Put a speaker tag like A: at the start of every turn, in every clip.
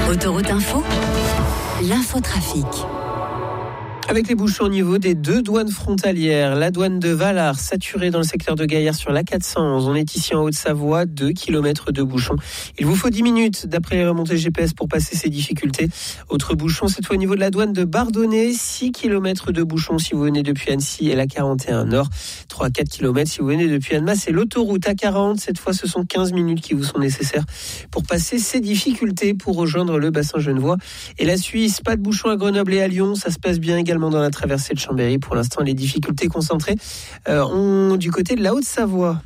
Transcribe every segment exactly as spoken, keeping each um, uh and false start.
A: Autoroute Info, l'infotrafic.
B: Avec les bouchons au niveau des deux douanes frontalières, la douane de Valars saturée dans le secteur de Gaillard sur l'A quatre cent onze. On est ici en Haute-Savoie, deux kilomètres de bouchons. Il vous faut dix minutes d'après les remontées G P S pour passer ces difficultés. Autre bouchon, cette fois au niveau de la douane de Bardonnay, six kilomètres de bouchons si vous venez depuis Annecy et la quarante et un Nord. trois à quatre kilomètres si vous venez depuis Annemasse et l'autoroute A quarante. Cette fois, ce sont quinze minutes qui vous sont nécessaires pour passer ces difficultés pour rejoindre le bassin genevois. Et la Suisse, pas de bouchons à Grenoble et à Lyon. Ça se passe bien également dans la traversée de Chambéry. Pour l'instant, les difficultés concentrées euh, ont du côté de la Haute-Savoie.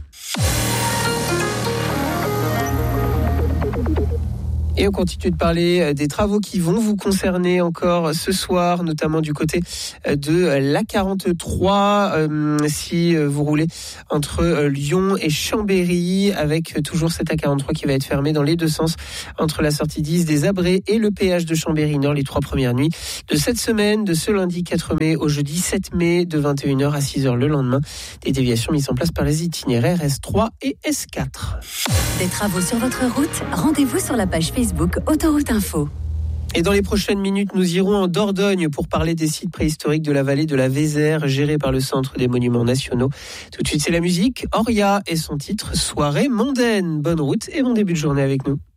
B: Et on continue de parler des travaux qui vont vous concerner encore ce soir, notamment du côté de l'A quarante-trois, euh, si vous roulez entre Lyon et Chambéry, avec toujours cette A quarante-trois qui va être fermée dans les deux sens, entre la sortie dix des Abrets et le péage de Chambéry-Nord, les trois premières nuits de cette semaine, de ce lundi quatre mai au jeudi sept mai, de vingt et une heures à six heures le lendemain. Des déviations mises en place par les itinéraires S trois et S quatre.
A: Des travaux sur votre route, rendez-vous sur la page Facebook Autoroute Info.
B: Et dans les prochaines minutes, nous irons en Dordogne pour parler des sites préhistoriques de la vallée de la Vézère, gérés par le Centre des Monuments Nationaux. Tout de suite, c'est la musique. Oria et son titre « Soirée mondaine ». Bonne route et bon début de journée avec nous.